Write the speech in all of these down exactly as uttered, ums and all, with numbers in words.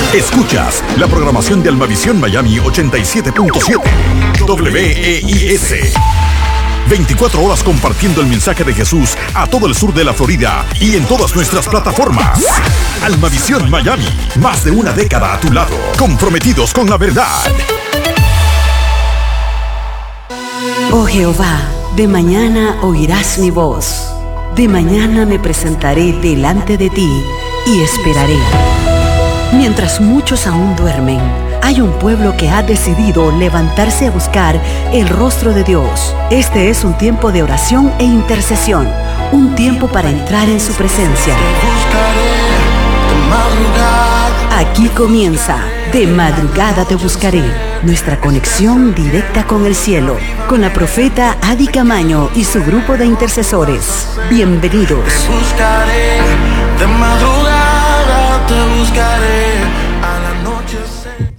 Escuchas la programación de Almavisión Miami ochenta y siete punto siete W E I S. veinticuatro horas compartiendo el mensaje de Jesús a todo el sur de la Florida y en todas nuestras plataformas. Almavisión Miami, más de una década a tu lado, comprometidos con la verdad. Oh Jehová, de mañana oirás mi voz. De mañana me presentaré delante de ti y esperaré. Mientras muchos aún duermen, hay un pueblo que ha decidido levantarse a buscar el rostro de Dios. Este es un tiempo de oración e intercesión, un tiempo para entrar en su presencia. Aquí comienza De Madrugada Te Buscaré, nuestra conexión directa con el cielo, con la profeta Adi Camaño y su grupo de intercesores. Bienvenidos. Te buscaré, de madrugada te buscaré, al anochecer.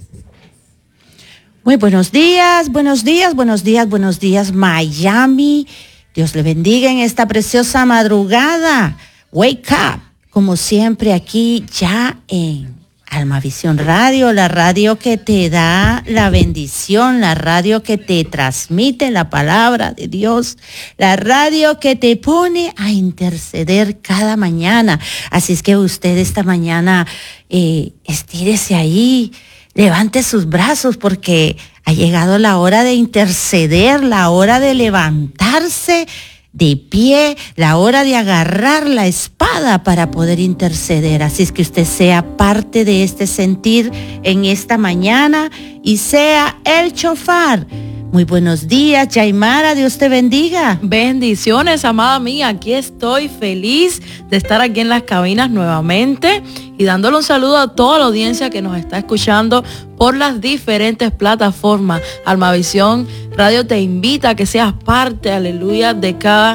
Muy buenos días, buenos días, buenos días, buenos días, Miami. Dios le bendiga en esta preciosa madrugada. Wake up, como siempre aquí ya en Almavisión Radio, la radio que te da la bendición, la radio que te transmite la palabra de Dios, la radio que te pone a interceder cada mañana. Así es que usted esta mañana eh, estírese ahí, levante sus brazos porque ha llegado la hora de interceder, la hora de levantarse de pie, la hora de agarrar la espada para poder interceder. Así es que usted sea parte de este sentir en esta mañana y sea el chofar. Muy buenos días, Yaimara, Dios te bendiga. Bendiciones, amada mía, aquí estoy feliz de estar aquí en las cabinas nuevamente y dándole un saludo a toda la audiencia que nos está escuchando por las diferentes plataformas. Almavisión Radio te invita a que seas parte, aleluya, de cada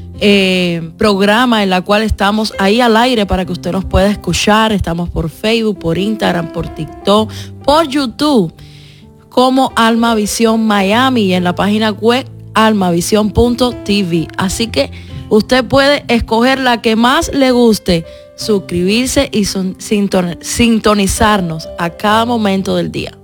eh, programa en la cual estamos ahí al aire para que usted nos pueda escuchar. Estamos por Facebook, por Instagram, por TikTok, por YouTube, como Almavisión Miami y en la página web almavisión punto t v. Así que usted puede escoger la que más le guste, suscribirse y sintonizarnos a cada momento del día.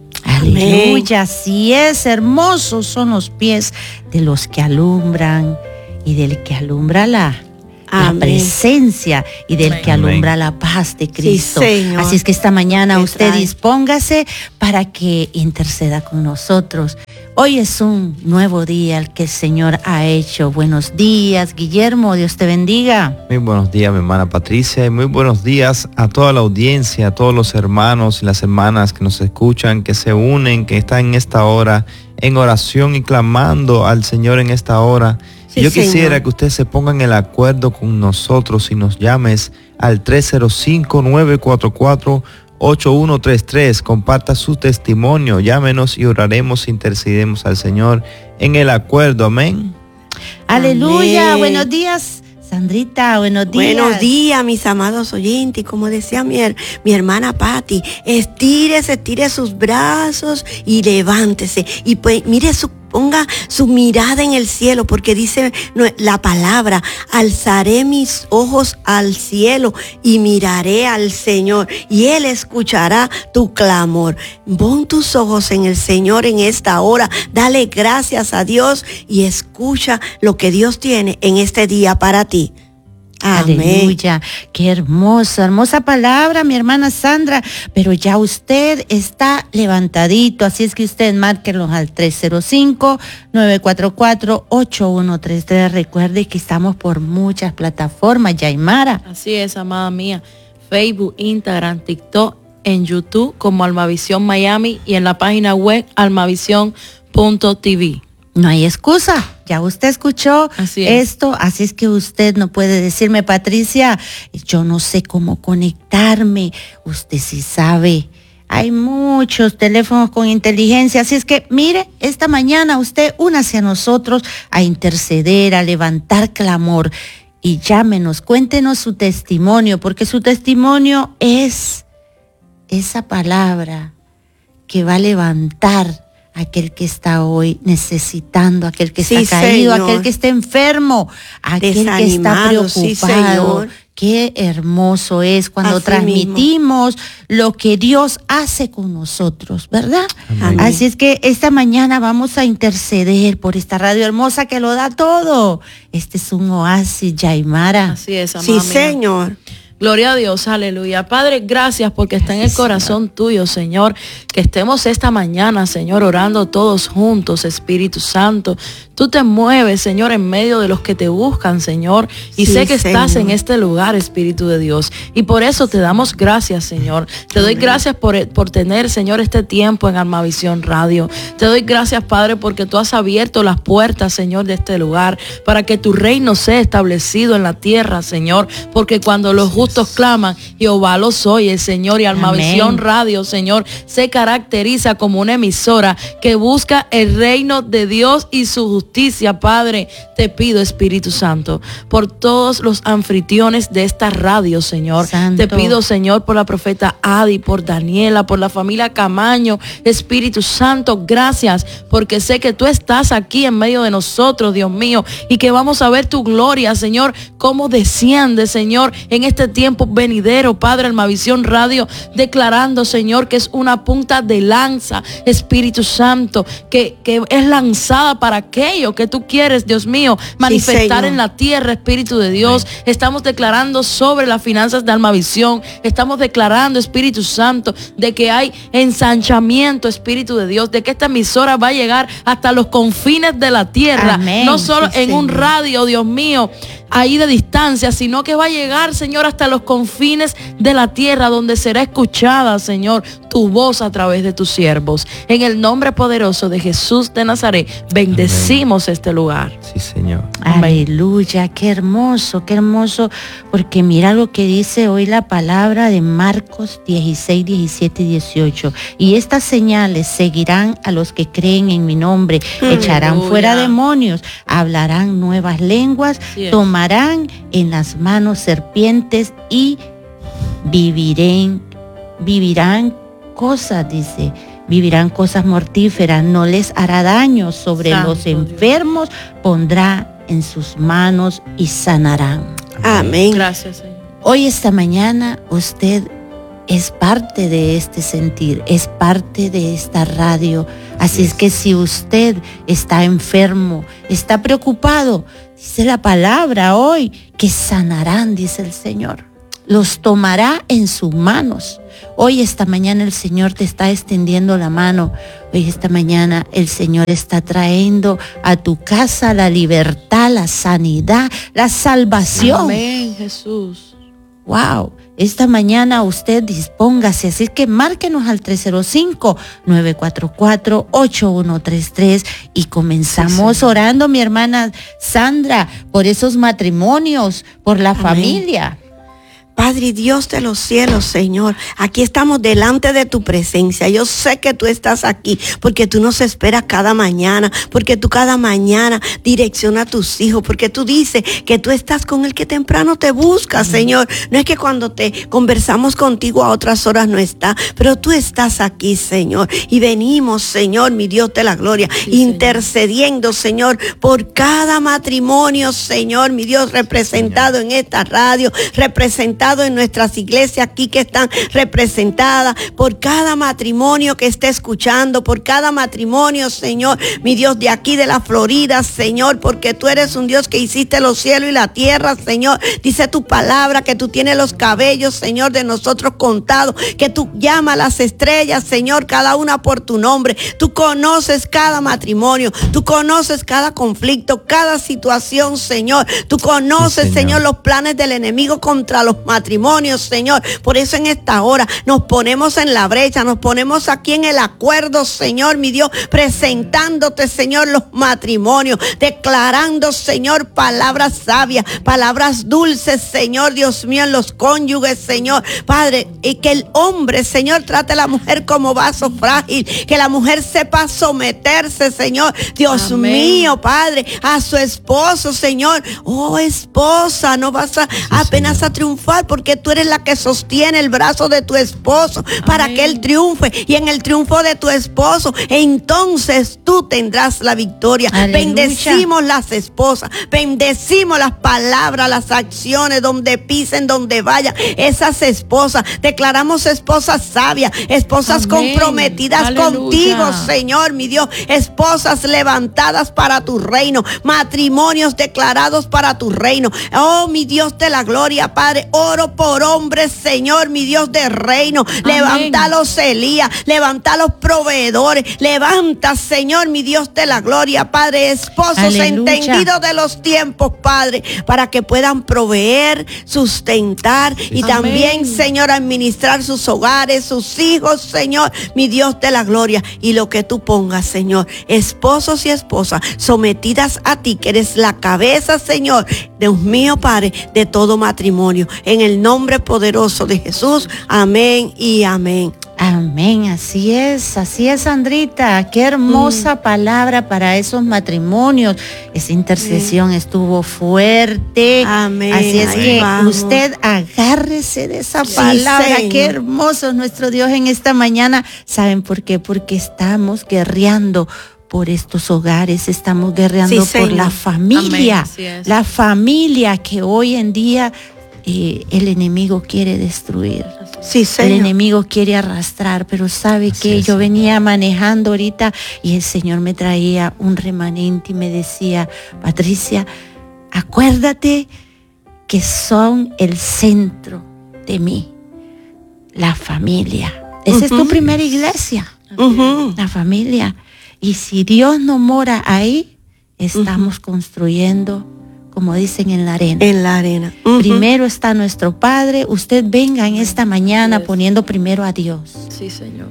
Aleluya, así es, hermosos son los pies de los que alumbran y del que alumbra la, la presencia y del Amén. Que alumbra la paz de Cristo. Sí, así es que esta mañana ¿Qué usted trae? Dispóngase para que interceda con nosotros. Hoy es un nuevo día el que el Señor ha hecho. Buenos días, Guillermo, Dios te bendiga. Muy buenos días, mi hermana Patricia, y muy buenos días a toda la audiencia, a todos los hermanos y las hermanas que nos escuchan, que se unen, que están en esta hora en oración y clamando al Señor en esta hora. Sí, Yo quisiera Señor. que usted se ponga en el acuerdo con nosotros y nos llames al tres cero cinco, nueve cuatro cuatro, ocho uno tres tres. Comparta su testimonio, llámenos y oraremos, intercedemos al Señor en el acuerdo. Amén. Aleluya. Amén. Buenos días, Sandrita, buenos días. Buenos días, mis amados oyentes. Como decía mi, her- mi hermana Patti, estírese, estire sus brazos y levántese. Y pues mire su Ponga su mirada en el cielo, porque dice la palabra: alzaré mis ojos al cielo y miraré al Señor, y Él escuchará tu clamor. Pon tus ojos en el Señor en esta hora, dale gracias a Dios y escucha lo que Dios tiene en este día para ti. Amén. Aleluya, qué hermosa, hermosa palabra, mi hermana Sandra, pero ya usted está levantadito, así es que usted márquenos al tres cero cinco, nueve cuatro cuatro, ocho uno tres tres. Recuerde que estamos por muchas plataformas, Yaimara. Así es, amada mía, Facebook, Instagram, TikTok, en YouTube como Almavisión Miami y en la página web almavisión punto t v. No hay excusa, ya usted escuchó así es. esto, así es que usted no puede decirme, Patricia, yo no sé cómo conectarme. Usted sí sabe, hay muchos teléfonos con inteligencia, así es que mire, esta mañana usted únase a nosotros a interceder, a levantar clamor y llámenos, cuéntenos su testimonio, porque su testimonio es esa palabra que va a levantar aquel que está hoy necesitando, aquel que está sí, caído, Señor. Aquel que está enfermo, aquel que está preocupado. Sí, qué hermoso es cuando Así transmitimos mismo. Lo que Dios hace con nosotros, ¿verdad? Amén. Así es que esta mañana vamos a interceder por esta radio hermosa que lo da todo. Este es un oasis, Yaimara. Así es, amada Sí, mía. Señor. Gloria a Dios, aleluya. Padre, gracias porque está en el corazón tuyo, Señor, que estemos esta mañana, Señor, orando todos juntos, Espíritu Santo. Tú te mueves, Señor, en medio de los que te buscan, Señor, y Sí, sé que estás Señor. en este lugar, Espíritu de Dios, y por eso te damos gracias, Señor. Te doy gracias por, por tener, Señor, este tiempo en Almavisión Radio. Te doy gracias, Padre, porque tú has abierto las puertas, Señor, de este lugar, para que tu reino sea establecido en la tierra, Señor, porque cuando los justos claman, Jehová los oye, Señor, y Almavisión Amén. Radio, Señor, se caracteriza como una emisora que busca el reino de Dios y su justicia. Justicia, Padre, te pido, Espíritu Santo, por todos los anfitriones de esta radio, Señor. Santo. Te pido, Señor, por la profeta Adi, por Daniela, por la familia Camaño. Espíritu Santo, gracias, porque sé que tú estás aquí en medio de nosotros, Dios mío, y que vamos a ver tu gloria, Señor, cómo desciende, Señor, en este tiempo venidero, Padre, Almavisión Radio, declarando, Señor, que es una punta de lanza, Espíritu Santo, que, que es lanzada para aquello que tú quieres, Dios mío, manifestar Señor. en la tierra, Espíritu de Dios. Estamos declarando sobre las finanzas de Almavisión. Estamos declarando, Espíritu Santo, de que hay ensanchamiento, Espíritu de Dios, de que esta emisora va a llegar hasta los confines de la tierra. Amén. No solo Sí, en un Señor. radio, Dios mío, ahí de distancia, sino que va a llegar, Señor, hasta los confines de la tierra, donde será escuchada, Señor, tu voz a través de tus siervos. En el nombre poderoso de Jesús de Nazaret, bendecimos este lugar. Sí, Señor. Aleluya, qué hermoso, qué hermoso, porque mira lo que dice hoy la palabra de Marcos dieciséis, diecisiete y dieciocho. Y estas señales seguirán a los que creen en mi nombre, echarán Aleluya. fuera demonios, hablarán nuevas lenguas, Así es. tomarán en las manos serpientes y vivirán, vivirán cosas, dice. Vivirán cosas mortíferas, no les hará daño, sobre Santo los Dios. enfermos pondrá en sus manos y sanarán. Amén. Gracias, Señor. Hoy, esta mañana, usted es parte de este sentir, es parte de esta radio. Así es que si usted está enfermo, está preocupado, dice la palabra hoy, que sanarán, dice el Señor. Los tomará en sus manos. Hoy, esta mañana, el Señor te está extendiendo la mano. Hoy, esta mañana, el Señor está trayendo a tu casa la libertad, la sanidad, la salvación. Amén, Jesús. Wow, esta mañana usted dispóngase, así que márquenos al tres cero cinco, nueve cuatro cuatro, ocho uno tres tres y comenzamos Sí, orando, mi hermana Sandra, por esos matrimonios, por la Amén. familia. Padre Dios de los cielos, Señor, aquí estamos delante de tu presencia. Yo sé que tú estás aquí porque tú nos esperas cada mañana, porque tú cada mañana direcciona a tus hijos, porque tú dices que tú estás con el que temprano te busca, Señor. No es que cuando te conversamos contigo a otras horas no está, pero tú estás aquí, Señor. Y venimos, Señor, mi Dios de la gloria, Sí, intercediendo, Señor, por cada matrimonio, Señor, mi Dios, representado en esta radio, representado en nuestras iglesias aquí que están representadas, por cada matrimonio que esté escuchando, por cada matrimonio, Señor, mi Dios, de aquí de la Florida, Señor, porque tú eres un Dios que hiciste los cielos y la tierra, Señor. Dice tu palabra que tú tienes los cabellos, Señor, de nosotros contados, que tú llamas las estrellas, Señor, cada una por tu nombre. Tú conoces cada matrimonio, tú conoces cada conflicto, cada situación, Señor. Tú conoces, Sí, Señor. Señor, los planes del enemigo contra los matrimonios, Señor. Por eso en esta hora nos ponemos en la brecha, nos ponemos aquí en el acuerdo, Señor, mi Dios, presentándote, Señor, los matrimonios, declarando, Señor, palabras sabias, palabras dulces, Señor, Dios mío, en los cónyuges, Señor, Padre, y que el hombre, Señor, trate a la mujer como vaso frágil, que la mujer sepa someterse, Señor, Dios Amén. mío, Padre, a su esposo, Señor. Oh, esposa, no vas a apenas a triunfar porque tú eres la que sostiene el brazo de tu esposo. Amén. Para que él triunfe, y en el triunfo de tu esposo, entonces tú tendrás la victoria. Aleluya. Bendecimos las esposas, bendecimos las palabras, las acciones, donde pisen, donde vayan, esas esposas, declaramos esposas sabias, esposas Amén. Comprometidas Aleluya. Contigo, Señor, mi Dios, esposas levantadas para tu reino, matrimonios declarados para tu reino. Oh, mi Dios de la gloria, Padre, oro por hombres, Señor, mi Dios de reino. Amén. Levanta a los Elías, levanta a los proveedores, levanta, Señor, mi Dios de la gloria, Padre, esposos Aleluya. Entendidos de los tiempos, Padre, para que puedan proveer, sustentar y Amén. También, Señor, administrar sus hogares, sus hijos, Señor, mi Dios de la gloria. Y lo que tú pongas, Señor, esposos y esposas sometidas a ti, que eres la cabeza, Señor, Dios mío, Padre, de todo matrimonio. En el nombre poderoso de Jesús, amén y amén. Amén, así es, así es, Sandrita. Qué hermosa mm. palabra para esos matrimonios. Esa intercesión sí. estuvo fuerte. Amén. Así es Ahí que vamos. Usted agárrese de esa Sí, palabra. Señor. Qué hermoso es nuestro Dios en esta mañana. ¿Saben por qué? Porque estamos guerreando por estos hogares, estamos guerreando Sí, por Señor. la familia, Amén, así es. la familia que hoy en día eh, el enemigo quiere destruir. Sí, El Señor. enemigo quiere arrastrar, pero sabe Así que es, yo Señor. venía manejando ahorita y el Señor me traía un remanente y me decía, Patricia, acuérdate que son el centro de mí, la familia. Esa uh-huh. es tu primera iglesia, Uh-huh. la familia. Y si Dios no mora ahí, estamos uh-huh. construyendo, como dicen, en la arena. En la arena. Uh-huh. Primero está nuestro Padre. Usted venga en esta mañana poniendo primero a Dios. Sí, Señor.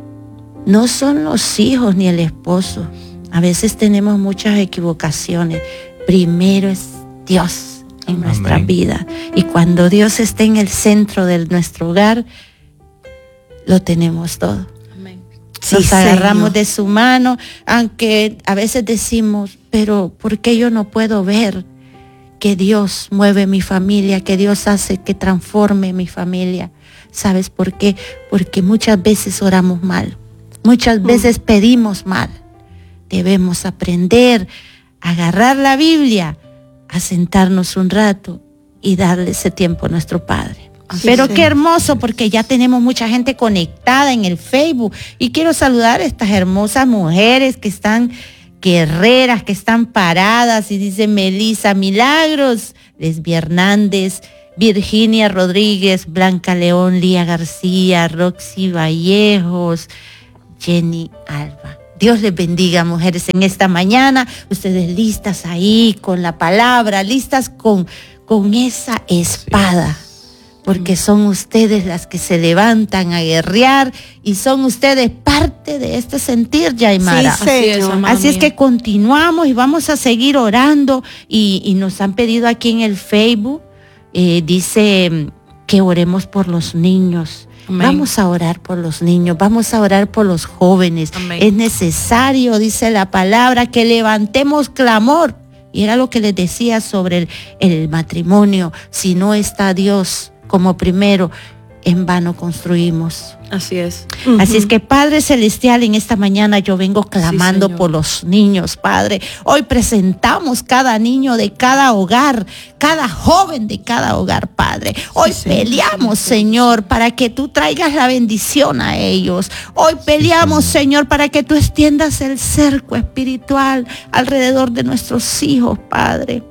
No son los hijos ni el esposo. A veces tenemos muchas equivocaciones. Primero es Dios en Amén. Nuestra vida. Y cuando Dios esté en el centro de nuestro hogar, lo tenemos todo. Amén. Sí, Nos Señor. agarramos de su mano, aunque a veces decimos, pero ¿por qué yo no puedo ver que Dios mueve mi familia, que Dios hace que transforme mi familia? ¿Sabes por qué? Porque muchas veces oramos mal, muchas veces mm. pedimos mal. Debemos aprender a agarrar la Biblia, a sentarnos un rato y darle ese tiempo a nuestro Padre. Sí, Pero sí. qué hermoso, porque ya tenemos mucha gente conectada en el Facebook y quiero saludar a estas hermosas mujeres que están guerreras, que están paradas, y dice Melissa Milagros, Lesbia Hernández, Virginia Rodríguez, Blanca León, Lía García, Roxy Vallejos, Jenny Alba. Dios les bendiga, mujeres, en esta mañana. Ustedes listas ahí con la palabra, listas con, con esa espada. Porque son ustedes las que se levantan a guerrear y son ustedes parte de este sentir, Yaimara. Sí, Así es, Así es que continuamos y vamos a seguir orando y, y nos han pedido aquí en el Facebook, eh, dice que oremos por los niños. Amén. Vamos a orar por los niños, vamos a orar por los jóvenes. Amén. Es necesario, dice la palabra, que levantemos clamor. Y era lo que les decía sobre el, el matrimonio. Si no está Dios como primero, en vano construimos. Así es. Uh-huh. Así es que, Padre Celestial, en esta mañana yo vengo clamando sí, por los niños, Padre. Hoy presentamos cada niño de cada hogar, cada joven de cada hogar, Padre. Hoy sí, peleamos, sí, Señor, para que tú traigas la bendición a ellos. Hoy peleamos, sí, Señor, para que tú extiendas el cerco espiritual alrededor de nuestros hijos, Padre.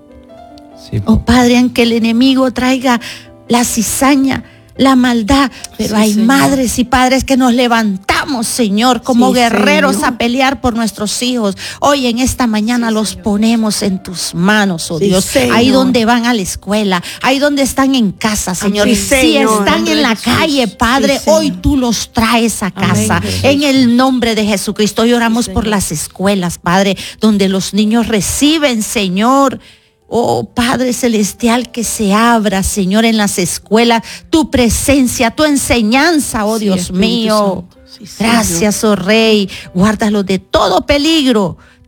Sí, oh, Padre, aunque el enemigo traiga la cizaña, la maldad, pero sí, hay Señor. Madres y padres que nos levantamos, Señor, como sí, guerreros Señor. A pelear por nuestros hijos. Hoy en esta mañana sí, los Señor. Ponemos en tus manos, oh sí, Dios, Señor. Ahí donde van a la escuela, ahí donde están en casa, Señor. Sí, si Señor. Están en la calle, Padre, sí, hoy tú los traes a casa. Amén, en el nombre de Jesucristo. Hoy oramos sí, por las escuelas, Padre, donde los niños reciben, Señor, oh Padre Celestial, que se abra, Señor, en las escuelas, tu presencia, tu enseñanza, oh sí, Dios mío. Sí, Gracias, oh Rey. Guárdalos de todo peligro.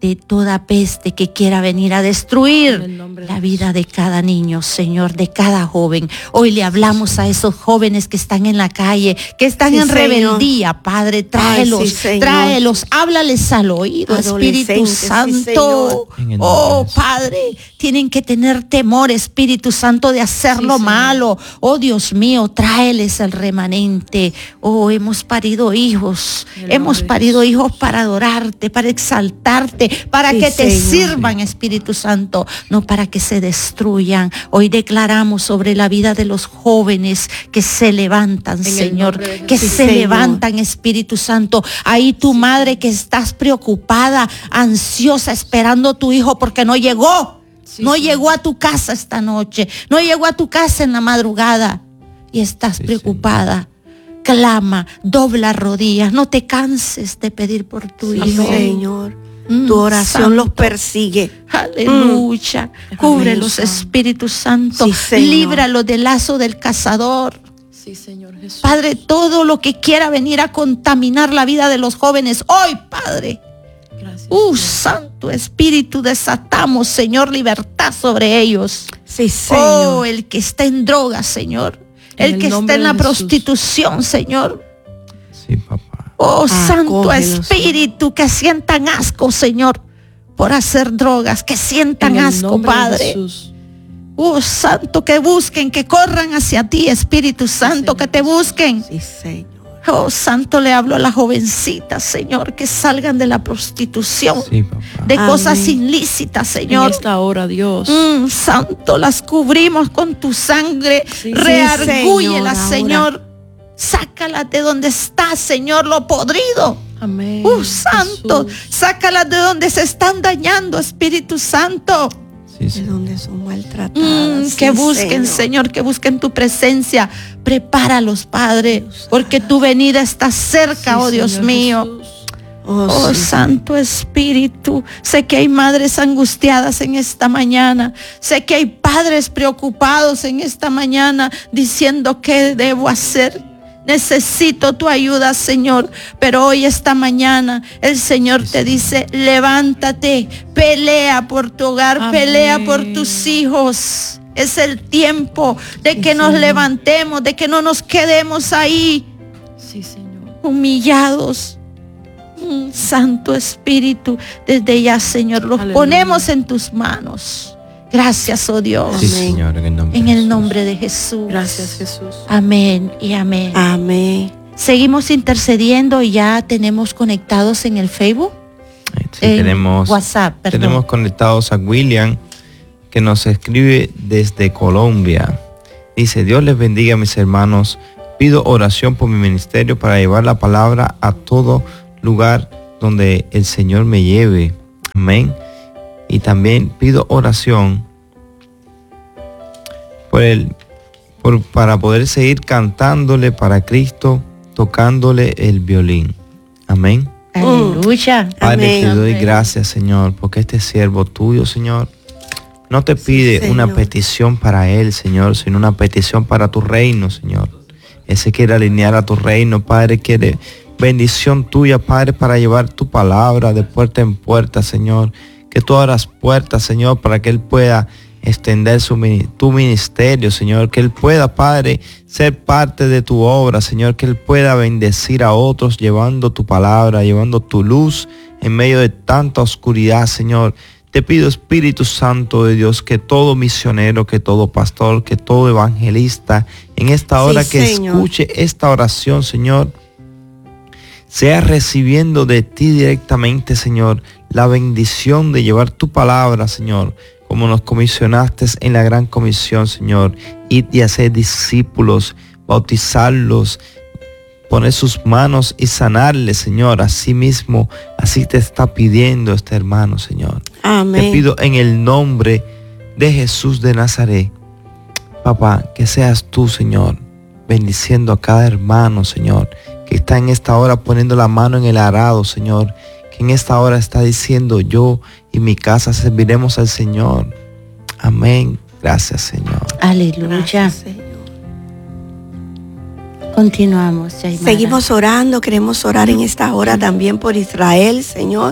de toda peste que quiera venir a destruir la vida de cada niño, Señor, de cada joven. Hoy le hablamos a esos jóvenes que están en la calle, que están Sí, en Señor. rebeldía, Padre, tráelos, Ay, sí, Señor. tráelos, háblales al oído, Espíritu Adolescentes, sí, Santo. En el nombre Oh, de Jesús. Padre, tienen que tener temor, Espíritu Santo, de hacer Sí, lo Señor. malo. Oh, Dios mío, tráeles el remanente. Oh, hemos parido hijos, En el hemos nombre de parido Jesús. hijos para adorarte, para exaltarte, para Sí, que te Señor. sirvan, Espíritu Santo, no para que se destruyan. Hoy declaramos sobre la vida de los jóvenes que se levantan, el Señor, nombre de que Jesús. se Sí, Señor. levantan, Espíritu Santo. Ahí tu madre que estás preocupada, ansiosa, esperando tu hijo porque no llegó. Sí, no Señor. llegó a tu casa esta noche, no llegó a tu casa en la madrugada y estás Sí, preocupada. Clama, dobla rodillas, no te canses de pedir por tu Sí, hijo. Señor. Mm, Tu oración los Santo. persigue. Aleluya. Mm. Cúbrelos, Amén, Espíritu Santo. Sí, Señor. Líbralos del lazo del cazador. Sí, Señor Jesús. Padre, todo lo que quiera venir a contaminar la vida de los jóvenes hoy, Padre. Gracias. Uh, Señor. Santo Espíritu, desatamos, Señor, libertad sobre ellos. Sí, Oh, Señor. el que está en drogas, Señor. En El el que está nombre en de la Jesús. prostitución, Señor. Sí, papá. Oh, Santo Acógelos, Espíritu, que sientan asco, Señor, por hacer drogas, que sientan En el asco, nombre de Padre. Jesús. Oh, Santo, que busquen, que corran hacia ti, Espíritu Santo, Señor que te Jesús. busquen. Sí, Señor. Oh, Santo, le hablo a las jovencitas, Señor, que salgan de la prostitución, Sí, papá. de Amén. cosas ilícitas, En Señor. esta hora, Dios. Mm, Santo, las cubrimos con tu sangre. Sí, Reargúyelas, Señor, Señor. Sácalas de donde está, Señor, lo podrido. Amén. Uh, Santo, Jesús. sácalas de donde se están dañando, Espíritu Santo. Sí, De sí. donde son maltratadas. Mm, Sí, que busquen, Señor, que busquen tu presencia. Prepáralos, Padre, porque tu venida está cerca, Sí, oh Dios Señor mío. Jesús. Oh, Oh, sí. Santo Espíritu, sé que hay madres angustiadas en esta mañana, sé que hay padres preocupados en esta mañana diciendo qué debo hacer. Necesito tu ayuda, Señor, pero hoy, esta mañana, el Señor te dice, levántate, pelea por tu hogar, Amén. pelea por tus hijos. Es el tiempo de que nos levantemos, de que no nos quedemos ahí Sí, Señor. humillados. Mm, Santo Espíritu, desde ya, Señor, los Aleluya. ponemos en tus manos. Gracias, oh Dios, Sí, Amén. Señor, en el nombre en de el Jesús. nombre de Jesús. Gracias, Jesús. Amén y amén. Amén. Seguimos intercediendo y ya tenemos conectados en el Facebook. Sí, en tenemos, WhatsApp, perdón. tenemos conectados a William, que nos escribe desde Colombia. Dice, Dios les bendiga, mis hermanos. Pido oración por mi ministerio para llevar la palabra a todo lugar donde el Señor me lleve. Amén. Y también pido oración por el, por, para poder seguir cantándole para Cristo, tocándole el violín. Amén. Aleluya. Padre, Amén. te doy Amén. gracias, Señor, porque este siervo tuyo, Señor, no te pide Señor. una petición para él, Señor, sino una petición para tu reino, Señor. Él se quiere alinear a tu reino, Padre, quiere bendición tuya, Padre, para llevar tu palabra de puerta en puerta, Señor. Que tú abras puertas, Señor, para que él pueda extender su, mini- tu ministerio, Señor. Que él pueda, Padre, ser parte de tu obra, Señor. Que él pueda bendecir a otros llevando tu palabra, llevando tu luz en medio de tanta oscuridad, Señor. Te pido, Espíritu Santo de Dios, que todo misionero, que todo pastor, que todo evangelista, en esta hora Sí, que Señor. escuche esta oración, Señor, sea recibiendo de ti directamente, Señor, la bendición de llevar tu palabra, Señor, como nos comisionaste en la gran comisión, Señor, ir y hacer discípulos, bautizarlos, poner sus manos y sanarles, Señor. Así mismo, así te está pidiendo este hermano, Señor. Amén. Te pido en el nombre de Jesús de Nazaret, papá, que seas tú, Señor, bendiciendo a cada hermano, Señor, que está en esta hora poniendo la mano en el arado, Señor, que en esta hora está diciendo, yo y mi casa serviremos al Señor. Amén. Gracias, Señor. Aleluya. Gracias, Señor. Continuamos, Yaimara. Seguimos orando, queremos orar en esta hora también por Israel, Señor.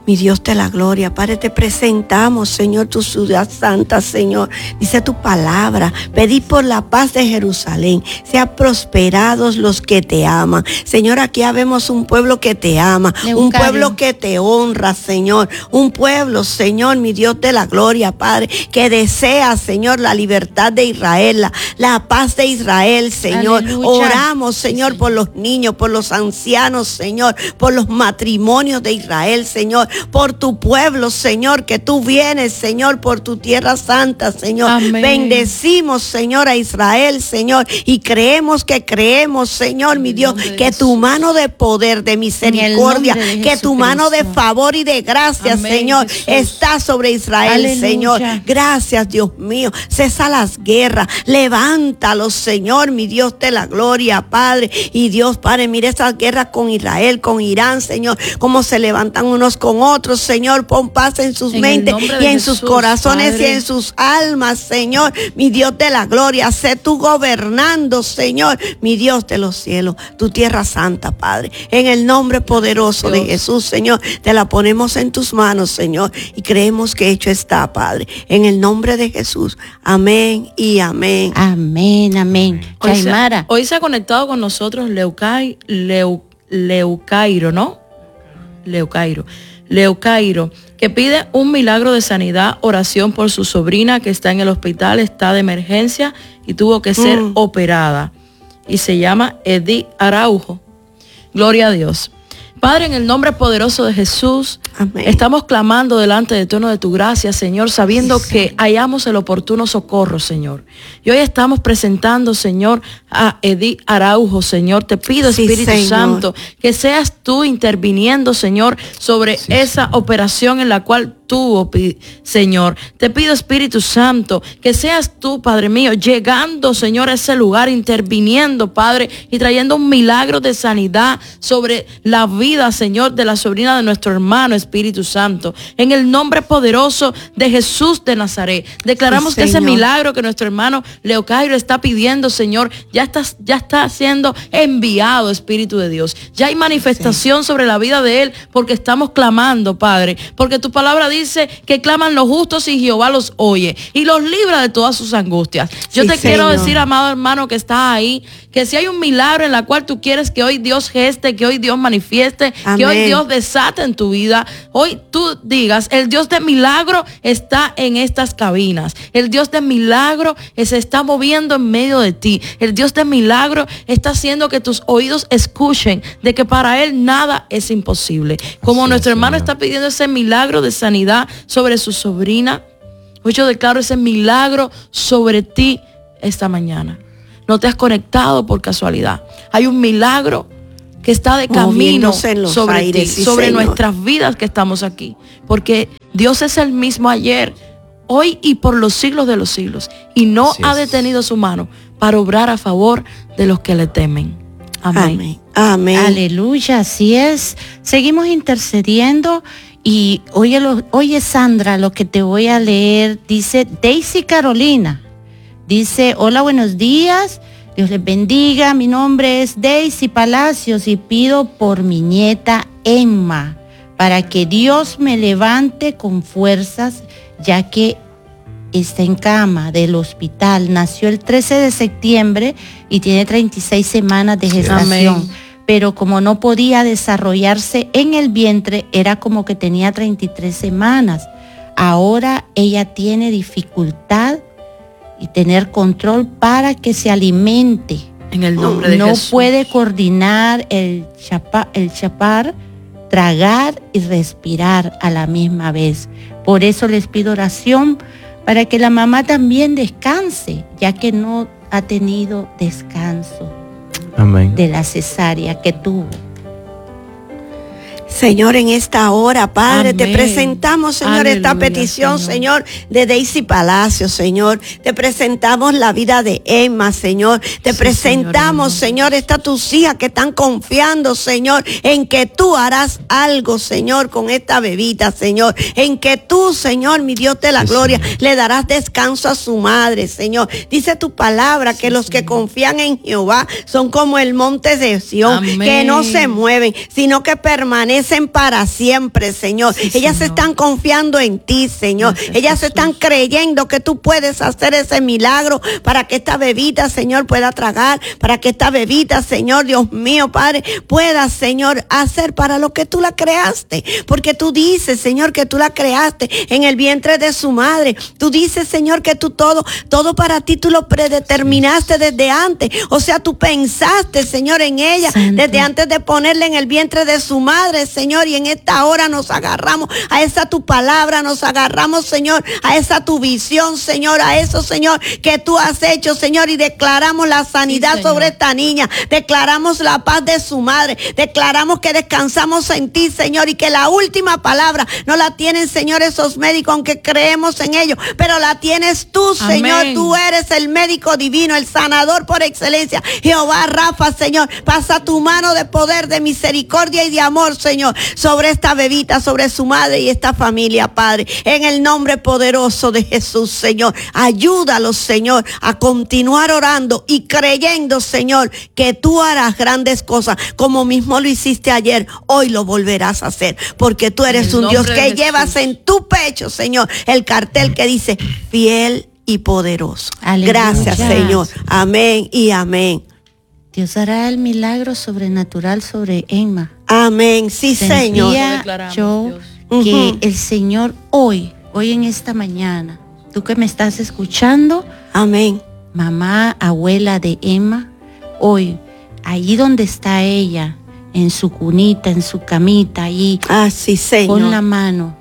mi Dios de la gloria. Padre, te presentamos, Señor, tu ciudad santa, Señor. Dice tu palabra, pedid por la paz de Jerusalén. Sean prosperados los que te aman. Señor, aquí habemos un pueblo que te ama, Leucario. un pueblo que te honra, Señor. Un pueblo, Señor, mi Dios de la gloria, Padre, que desea, Señor, la libertad de Israel, la, la paz de Israel, Señor. Aleluya. Oramos, Señor, por los niños, por los ancianos, Señor, por los matrimonios de Israel, Señor, por tu pueblo, Señor, que tú vienes, Señor, por tu tierra santa, Señor. Amén. Bendecimos, Señor, a Israel, Señor, y creemos que creemos, Señor, mi Dios, nombre de que Jesús. tu mano de poder, de misericordia, nombre de que tu mano de Jesucristo. favor y de gracia, Amén, Señor, Jesús. está sobre Israel, Aleluya. Señor. Gracias, Dios mío. Cesa las guerras, levántalos, Señor, mi Dios de la gloria, Padre. Y Dios, Padre, mire esas guerras con Israel, con Irán, Señor, cómo se levantan unos con otros, Señor. Pon paz en sus En el mentes nombre y de en sus Jesús, corazones Padre. y en sus almas, Señor, mi Dios de la gloria. Sé tú gobernando, Señor, mi Dios de los cielos, tu tierra santa, Padre. En el nombre poderoso de Dios. Jesús, Señor, te la ponemos en tus manos, Señor, y creemos que hecho está, Padre. En el nombre de Jesús. Amén y amén. Amén, amén. Hoy se, Chaimara. hoy se ha conectado con nosotros Leucai, Leu, Leucairo, ¿no? Leucairo. Leucairo, que pide un milagro de sanidad, oración por su sobrina que está en el hospital, está de emergencia y tuvo que ser Mm. operada. Y se llama Edith Araujo. Gloria a Dios. Padre, en el nombre poderoso de Jesús, Amén. estamos clamando delante del trono de tu gracia, Señor, sabiendo Sí, que hallamos el oportuno socorro, Señor. Y hoy estamos presentando, Señor, a Edith Araujo, Señor. Te pido, Sí, Espíritu Señor. Santo, que seas tú interviniendo, Señor, sobre Sí, esa Señor. operación en la cual tuvo, pi- Señor. Te pido, Espíritu Santo, que seas tú, Padre mío, llegando, Señor, a ese lugar, interviniendo, Padre, y trayendo un milagro de sanidad sobre la vida, Señor, de la sobrina de nuestro hermano, Espíritu Santo. En el nombre poderoso de Jesús de Nazaret, declaramos Sí, que ese Señor. milagro que nuestro hermano Leucairo está pidiendo, Señor, ya está, ya está siendo enviado, Espíritu de Dios. Ya hay manifestación sobre la vida de él, porque estamos clamando, Padre, porque tu palabra dice que claman los justos y Jehová los oye y los libra de todas sus angustias. Yo Sí, te quiero Señor. decir, amado hermano que está ahí, que si hay un milagro en la cual tú quieres que hoy Dios geste, que hoy Dios manifieste, que hoy Amén. Dios desate en tu vida, hoy tú digas, el Dios de milagro está en estas cabinas, el Dios de milagro se está moviendo en medio de ti, el Dios de milagro está haciendo que tus oídos escuchen de que para Él nada es imposible. Como Así nuestro es, hermano Señor. está pidiendo ese milagro de sanidad sobre su sobrina, hoy yo declaro ese milagro sobre ti esta mañana. No te has conectado por casualidad. Hay un milagro que está de camino Moviéndose en los sobre aires, ti, sí, sobre Señor. nuestras vidas que estamos aquí. Porque Dios es el mismo ayer, hoy y por los siglos de los siglos. Y no Así ha es. detenido su mano para obrar a favor de los que le temen. Amén. Amén. Amén. Aleluya, así es. Seguimos intercediendo y oye, lo- oye Sandra, lo que te voy a leer, dice Daisy Carolina. Dice, hola, buenos días, Dios les bendiga, mi nombre es Daisy Palacios y pido por mi nieta Emma, para que Dios me levante con fuerzas, ya que está en cama del hospital. Nació el trece de septiembre y tiene treinta y seis semanas de gestación. Amén. Pero como no podía desarrollarse en el vientre, era como que tenía treinta y tres semanas. Ahora ella tiene dificultad y tener control para que se alimente. En el nombre de No Jesús. puede coordinar el, chapa, el chapar, tragar y respirar a la misma vez. Por eso les pido oración para que la mamá también descanse, ya que no ha tenido descanso Amén. de la cesárea que tuvo. Señor, en esta hora, Padre, te Amén. presentamos, Señor, esta Aleluya, petición, Señor. Señor, de Daisy Palacio, Señor. Te presentamos la vida de Emma, Señor. Te Sí, presentamos, Señor, Señor, estas tus hijas que están confiando, Señor, en que tú harás algo, Señor, con esta bebita, Señor. En que tú, Señor, mi Dios de la Sí, gloria, Señor. le darás descanso a su madre, Señor. Dice tu palabra que los que confían en Jehová son como el monte de Sión, Amén. que no se mueven, sino que permanecen permanecen para siempre, Señor. Sí, Ellas Señor. están confiando en ti, Señor. Gracias, Ellas Jesús. están creyendo que tú puedes hacer ese milagro para que esta bebita, Señor, pueda tragar, para que esta bebita, Señor, Dios mío, Padre, pueda, Señor, hacer para lo que tú la creaste. Porque tú dices, Señor, que tú la creaste en el vientre de su madre. Tú dices, Señor, que tú todo, todo para ti tú lo predeterminaste desde antes. O sea, tú pensaste, Señor, en ella Santo. desde antes de ponerla en el vientre de su madre, Señor. Y en esta hora nos agarramos a esa tu palabra, nos agarramos, Señor, a esa tu visión, Señor, a eso, Señor, que tú has hecho, Señor, y declaramos la sanidad Sí, Señor. sobre esta niña, declaramos la paz de su madre, declaramos que descansamos en ti, Señor, y que la última palabra no la tienen, Señor, esos médicos, aunque creemos en ellos, pero la tienes tú, Señor. Amén. Tú eres el médico divino, el sanador por excelencia. Jehová Rafa, Señor, pasa tu mano de poder, de misericordia y de amor, Señor, sobre esta bebita, sobre su madre y esta familia, Padre, en el nombre poderoso de Jesús, Señor. Ayúdalos, Señor, a continuar orando y creyendo, Señor, que tú harás grandes cosas, como mismo lo hiciste ayer, hoy lo volverás a hacer, porque tú eres En el un Dios nombre que de llevas Jesús. en tu pecho, Señor, el cartel que dice fiel y poderoso. Aleluya. Gracias, Señor. Amén y amén. Dios hará el milagro sobrenatural sobre Emma. Amén. Sí, Sentía Señor. Lo declaramos, yo Dios. que Ujú. el Señor hoy, hoy en esta mañana, tú que me estás escuchando, Amén. mamá, abuela de Emma, hoy, allí donde está ella, en su cunita, en su camita, allí, Ah, sí, Señor. pon la mano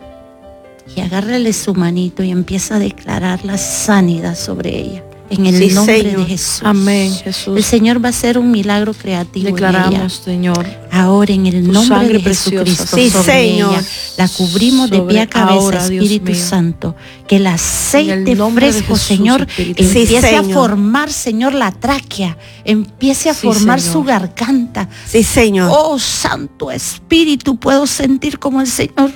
y agárrale su manito y empieza a declarar la sanidad sobre ella. En el Sí, nombre Señor. de Jesús. Amén, El Jesús. Señor va a hacer un milagro creativo en ella. Declaramos, Señor. Ahora en el Tu nombre sangre de preciosa Jesucristo Sí, sobre Señor. ella, la cubrimos de Sobre pie a cabeza, ahora, Dios Espíritu mío. Santo, que el aceite En el nombre de fresco, Jesús, Señor, Espíritu Santo. empiece Sí, a Señor. formar, Señor, la tráquea, empiece a Sí, formar Señor. su garganta. Sí, Señor. Oh, Santo Espíritu, puedo sentir como el Señor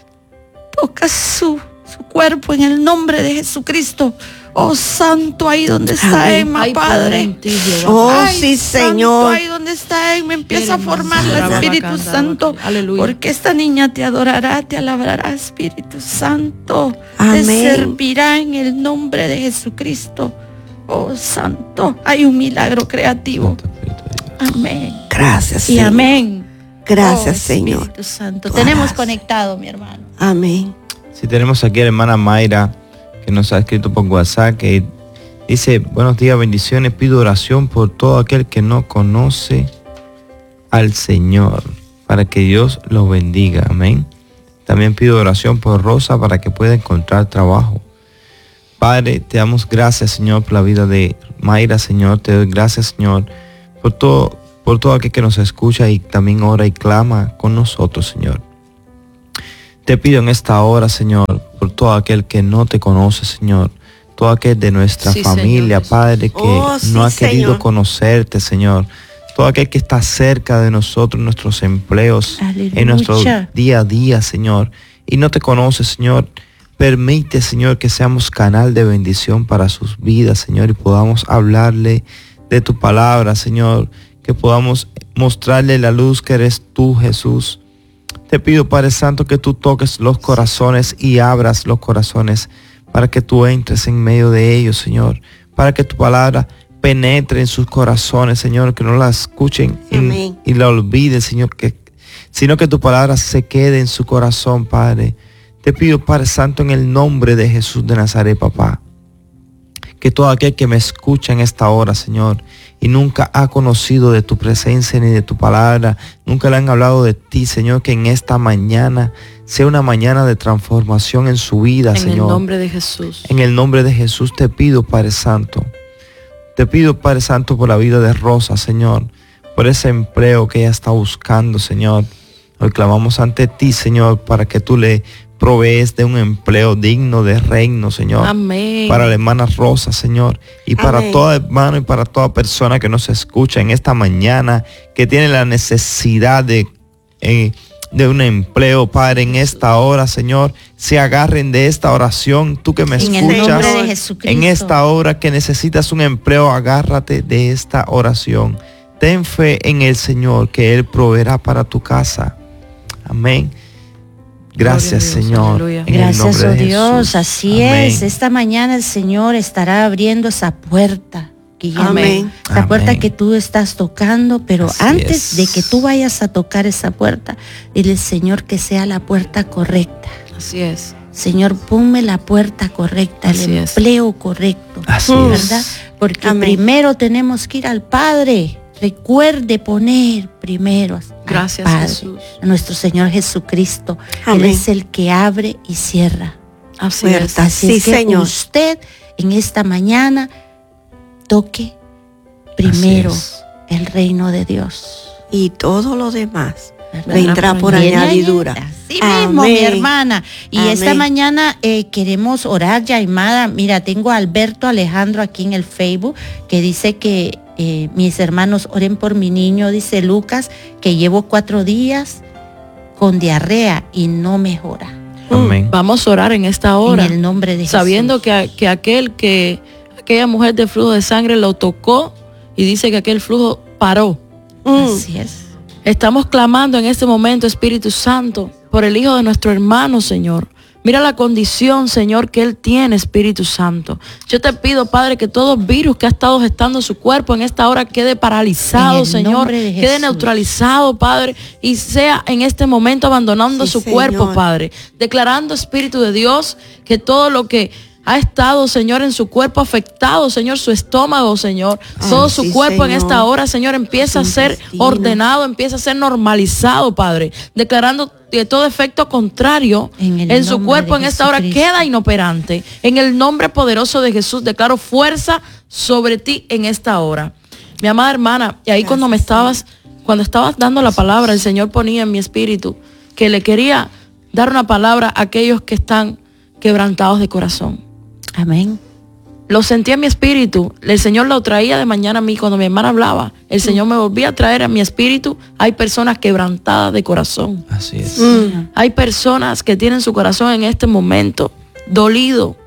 toca su, su cuerpo en el nombre de Jesucristo. Oh, Santo, ahí donde está Amén. Emma, Hay poder Padre. en ti, Jehová. Oh, Ay, sí, Santo, Señor. ahí donde está Emma, empieza a Eres formar más el brava, Espíritu bacanda, Santo. bacanda. Aleluya. Porque esta niña te adorará, te alabará, Espíritu Santo. Amén. Te servirá en el nombre de Jesucristo. Oh, Santo, hay un milagro creativo. Amén. Gracias, Y Señor. amén. Gracias, Oh, Señor. Espíritu Santo. Tú Tenemos harás. conectado, mi hermano. Amén. Si tenemos aquí a la hermana Mayra, que nos ha escrito por WhatsApp, que dice, buenos días, bendiciones, pido oración por todo aquel que no conoce al Señor, para que Dios los bendiga, amén. También pido oración por Rosa para que pueda encontrar trabajo. Padre, te damos gracias, Señor, por la vida de Mayra, Señor. Te doy gracias, Señor, por todo, por todo aquel que nos escucha y también ora y clama con nosotros, Señor. Te pido en esta hora, Señor, por todo aquel que no te conoce, Señor, todo aquel de nuestra Sí, familia, Señor. Padre, que Oh, sí, no ha querido Señor. conocerte, Señor, todo aquel que está cerca de nosotros, en nuestros empleos, Aleluya. en nuestro día a día, Señor, y no te conoce, Señor. Permite, Señor, que seamos canal de bendición para sus vidas, Señor, y podamos hablarle de tu palabra, Señor, que podamos mostrarle la luz que eres tú, Jesús. Te pido, Padre Santo, que tú toques los corazones y abras los corazones para que tú entres en medio de ellos, Señor, para que tu palabra penetre en sus corazones, Señor, que no la escuchen y, Amén. y la olviden, Señor, que, sino que tu palabra se quede en su corazón, Padre. Te pido, Padre Santo, en el nombre de Jesús de Nazaret, papá, que todo aquel que me escucha en esta hora, Señor, y nunca ha conocido de tu presencia ni de tu palabra, nunca le han hablado de ti, Señor, que en esta mañana sea una mañana de transformación en su vida, En Señor. el nombre de Jesús. En el nombre de Jesús te pido, Padre Santo. Te pido, Padre Santo, por la vida de Rosa, Señor, por ese empleo que ella está buscando, Señor. Hoy clamamos ante ti, Señor, para que tú le provees de un empleo digno de reino, Señor. Amén. Para la hermana Rosa, Señor, y para Amén. toda hermano y para toda persona que nos escucha en esta mañana, que tiene la necesidad de, eh, de un empleo, Padre, en esta hora, Señor, se agarren de esta oración. Tú que me En el escuchas, nombre de Jesucristo. en esta hora que necesitas un empleo, agárrate de esta oración. Ten fe en el Señor, que Él proveerá para tu casa. Amén. Gracias, Dios, Señor. aleluya. En el Gracias, nombre oh de Dios, Jesús. así Amén. es. Esta mañana el Señor estará abriendo esa puerta, Guillermo. Amén. La Amén. puerta que tú estás tocando, pero Así antes es. de que tú vayas a tocar esa puerta, dile, Señor, que sea la puerta correcta. Así es. Señor, ponme la puerta correcta, Así el es. empleo correcto, Así ¿verdad? es. Porque Amén. primero tenemos que ir al Padre. Recuerde poner primero al Gracias, Padre, Jesús. a nuestro Señor Jesucristo. Amén. Él es el que abre y cierra. Así Puerta. es. Así Sí, es que Señor. usted en esta mañana toque primero Así es. el reino de Dios. Y todo lo demás ¿verdad? vendrá por Viene añadidura. Así mismo, mi Amén. hermana. Y Amén. esta mañana eh, queremos orar, Yaimada. Mira, tengo a Alberto Alejandro aquí en el Facebook que dice que eh, mis hermanos oren por mi niño, dice Lucas, que llevo cuatro días con diarrea y no mejora. Amén. Vamos a orar en esta hora. En el nombre de sabiendo Jesús. que, que aquel que aquella mujer de flujo de sangre lo tocó y dice que aquel flujo paró. Así es. Estamos clamando en este momento, Espíritu Santo, por el hijo de nuestro hermano, Señor. Mira la condición, Señor, que él tiene, Espíritu Santo. Yo te pido, Padre, que todo virus que ha estado gestando su cuerpo en esta hora quede paralizado, En el Señor. nombre de Quede Jesús. neutralizado, Padre, y sea en este momento abandonando Sí, su Señor. cuerpo, Padre. Declarando, Espíritu de Dios, que todo lo que ha estado, Señor, en su cuerpo afectado, Señor, su estómago, Señor, Ay, todo su sí, cuerpo en Señor. esta hora, Señor, empieza a Su ser intestino. ordenado, empieza a ser normalizado, Padre, declarando que todo efecto contrario En el en su nombre cuerpo de en esta hora Jesucristo. queda inoperante. En el nombre poderoso de Jesús declaro fuerza sobre ti en esta hora. Mi amada hermana, y ahí Gracias, cuando me estabas, cuando estabas dando la palabra, el Señor ponía en mi espíritu que le quería dar una palabra a aquellos que están quebrantados de corazón. Amén. Lo sentí en mi espíritu. El Señor lo traía de mañana a mí cuando mi hermana hablaba. El Señor me volvía a traer a mi espíritu. Hay personas quebrantadas de corazón. Así es. Mm. Hay personas que tienen su corazón en este momento dolido,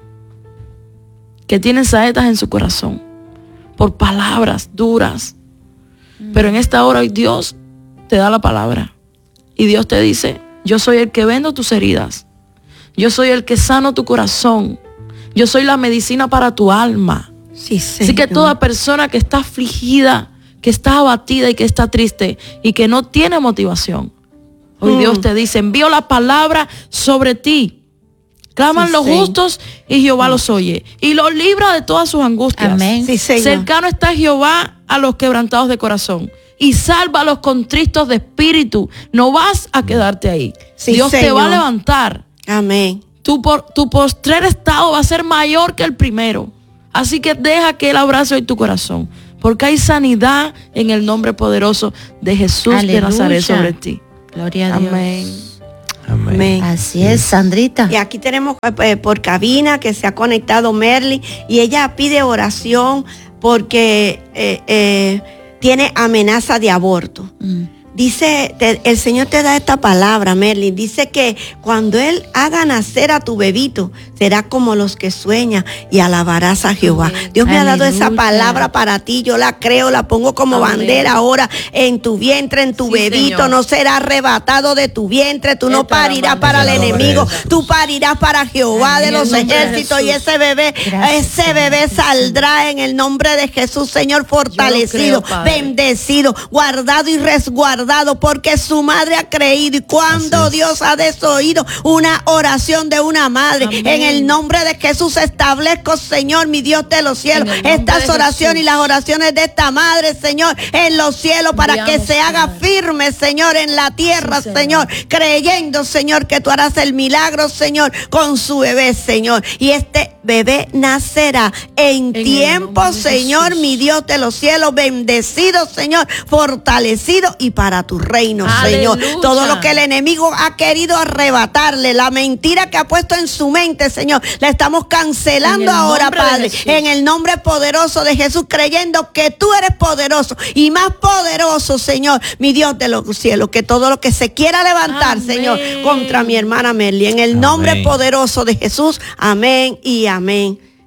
que tienen saetas en su corazón por palabras duras. Pero en esta hora hoy Dios te da la palabra y Dios te dice, yo soy el que vendo tus heridas. Yo soy el que sano tu corazón. Yo soy la medicina para tu alma. Sí, Así Señor. que toda persona que está afligida, que está abatida y que está triste y que no tiene motivación, hoy Mm. Dios te dice, envío la palabra sobre ti. Claman Sí, los Señor. justos y Jehová los oye y los libra de todas sus angustias. Amén. Sí, Señor. Cercano está Jehová a los quebrantados de corazón y salva a los contristos de espíritu. No vas a quedarte ahí. Sí, Dios te va a Señor. levantar. Amén. Tu, por, tu postrer estado va a ser mayor que el primero. Así que deja que Él abrace hoy tu corazón. Porque hay sanidad en el nombre poderoso de Jesús de Aleluya. Nazaret sobre ti. Gloria a Dios. Amén. Amén. Amén. Así es, Sandrita. Y aquí tenemos eh, por cabina que se ha conectado Merly y ella pide oración porque eh, eh, tiene amenaza de aborto. Mm. Dice, te- el Señor te da esta palabra, Merlin. Dice que cuando Él haga nacer a tu bebito, será como los que sueñan y alabarás a Jehová. Dios me ha dado esa Aleluya. palabra para ti. Yo la creo, la pongo como Amén. bandera ahora en tu vientre, en tu Sí, bebito. Señor. No será arrebatado de tu vientre. Tú no Esta la parirás bandera. para el En el nombre enemigo. de Jesús. Tú parirás para Jehová de En el los nombre de ejércitos. Y Jesús. ese bebé, Gracias, ese Señor. bebé saldrá en el nombre de Jesús, Señor, fortalecido, creo, Padre. bendecido, guardado y resguardado, porque su madre ha creído. Y cuando Así es. Dios ha desoído una oración de una madre, Amén. en el nombre de Jesús establezco, Señor, mi Dios de los cielos, En el nombre estas de oraciones Jesús. y las oraciones de esta madre, Señor, en los cielos, para que Enviamos, se haga Padre. firme, Señor, en la tierra, Sí, Señor, Señor. creyendo, Señor, que tú harás el milagro, Señor, con su bebé, Señor. Y este bebé nacerá en, el tiempo, nombre de Señor, Jesús. mi Dios de los cielos, bendecido, Señor, fortalecido y para tu reino, Señor. Aleluya. Todo lo que el enemigo ha querido arrebatarle, la mentira que ha puesto en su mente, Señor, la estamos cancelando En el ahora, nombre de Padre, Jesús. en el nombre poderoso de Jesús, creyendo que tú eres poderoso y más poderoso, Señor, mi Dios de los cielos, que todo lo que se quiera levantar, Amén. Señor, contra mi hermana Merly, en el nombre Amén. poderoso de Jesús, amén y amén.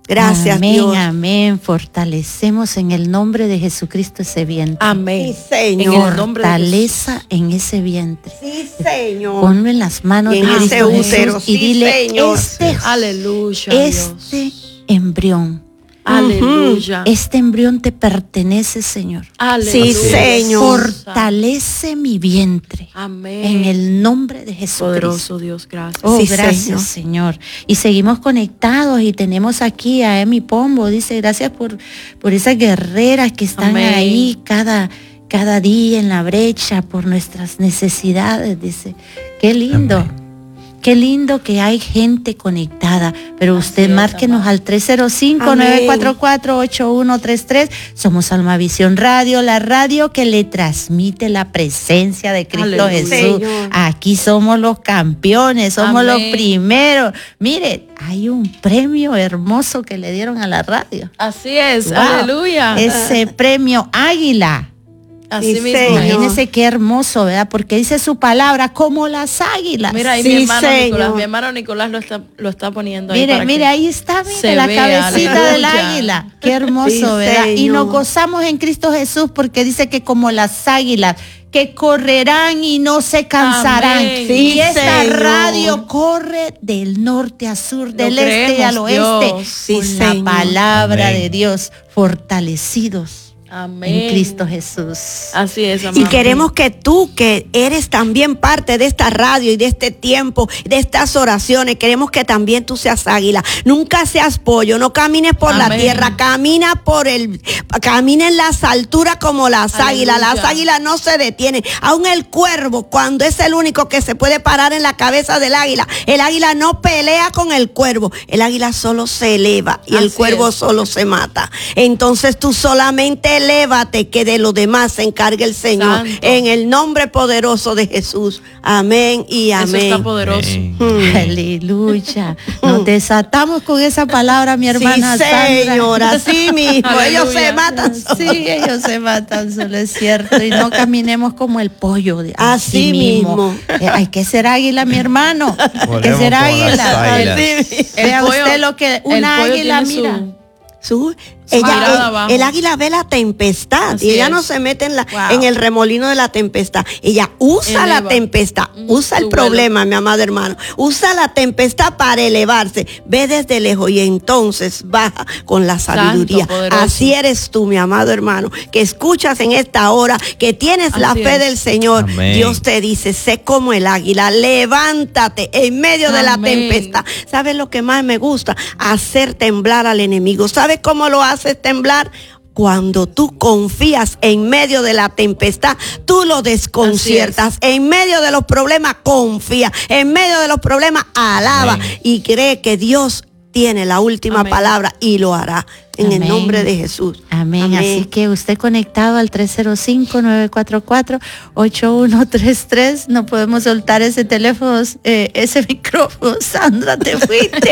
Gracias, amén, Dios. Amén. Fortalecemos en el nombre de Jesucristo ese vientre. Amén. Sí, Señor. En el nombre de Fortaleza en ese vientre. Sí, Señor. Ponlo en las manos Y en de ese Cristo útero, Jesús y sí, dile, Señor. este, Aleluya. este Dios. embrión, Aleluya. este embrión te pertenece, Señor. Aleluya. Sí, Señor. Fortalece mi vientre. Amén. En el nombre de Jesucristo. Poderoso Dios, gracias. Oh, Sí, gracias, Señor. Señor. Y seguimos conectados y tenemos aquí a Emi Pombo. Dice, gracias por, por esas guerreras que están Amén. ahí cada, cada día en la brecha por nuestras necesidades. Dice, qué lindo. Amén. Qué lindo que hay gente conectada, pero usted es, márquenos amada. al tres cero cinco, nueve cuatro cuatro, ocho uno tres tres. Somos Almavisión Radio, la radio que le transmite la presencia de Cristo Aleluya. Jesús. Señor. Aquí somos los campeones, somos los Amén. primeros. Mire, hay un premio hermoso que le dieron a la radio. Así es. Wow. Aleluya. Ese premio Águila. Así Sí, mismo. Señor. Imagínese qué hermoso, ¿verdad? Porque dice su palabra como las águilas. Mira, ahí Sí, mi hermano Señor. Nicolás, mi hermano Nicolás lo está, lo está poniendo ahí. Mire, para mire, que ahí está, mire, se la vea, cabecita del aleluya. águila. Qué hermoso, Sí, ¿verdad? Y Señor. nos gozamos en Cristo Jesús porque dice que como las águilas, que correrán y no se cansarán. Amén. Sí, y esta Señor. radio corre del norte a sur, del Lo este y al creemos, oeste, Dios. Sí, con la Señor. palabra Amén. de Dios, fortalecidos Amén. en Cristo Jesús. Así es, Y amado. queremos que tú, que eres también parte de esta radio y de este tiempo, de estas oraciones, queremos que también tú seas águila. Nunca seas pollo, no camines por la Amén. tierra, camina por el, camina en las alturas como las Aleluya. águilas. Las águilas no se detienen. Aún el cuervo, cuando es el único que se puede parar en la cabeza del águila, el águila no pelea con el cuervo. El águila solo se eleva y el Así cuervo es. solo se mata. Entonces tú solamente elévate, que de lo demás se encargue el Señor. Santo. En el nombre poderoso de Jesús. Amén y Eso amén. está poderoso. Amén. Mm. Aleluya. Nos desatamos con esa palabra, mi hermana Sí, Sandra. Señor, así mismo. Ellos Aleluya. se matan. Sí, ellos se matan, solo es cierto. Y no caminemos como el pollo. de- Así mismo. Eh, hay que ser águila, mi hermano. Hay que Volvemos ser como águila. las águilas. Vea El pollo- usted lo que el una pollo águila tiene mira. su- Su- Su ella, mirada el, abajo. el águila ve la tempestad Así y ella es. no se mete en, la, Wow. en el remolino de la tempestad. Ella usa la Eleva. tempestad, Mm, usa el su problema, mi amado hermano. Usa la tempestad para elevarse. Ve desde lejos y entonces baja con la sabiduría. poderoso. Así eres tú, mi amado hermano, que escuchas en esta hora, que tienes la Así fe es. del Señor. Amén. Dios te dice, sé como el águila, levántate en medio de la Amén. tempestad. ¿Sabes lo que más me gusta? Hacer temblar al enemigo. ¿Sabes cómo lo haces temblar? Cuando tú confías en medio de la tempestad, tú lo desconciertas. En medio de los problemas, confía. En medio de los problemas, alaba. Amén. Y cree que Dios tiene la última Amén. palabra y lo hará. En Amén. el nombre de Jesús. Amén. Así que usted conectado al tres cero cinco, nueve cuatro cuatro, ocho uno tres tres. No podemos soltar ese teléfono, eh, ese micrófono. Sandra, te fuiste.